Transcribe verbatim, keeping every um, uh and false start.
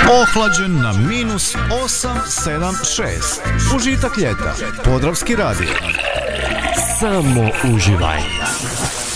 Ohlađen na minus osam sedam šest. Užitak ljeta. Podravski radio. Samo uživaj.